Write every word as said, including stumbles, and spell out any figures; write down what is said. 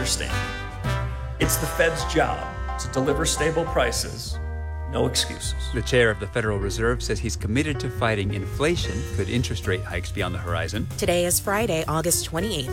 understanding. It's the Fed's job to deliver stable prices, no excuses. The chair of the Federal Reserve says he's committed to fighting inflation. Could interest rate hikes be on the horizon? Today is Friday, August twenty-eighth.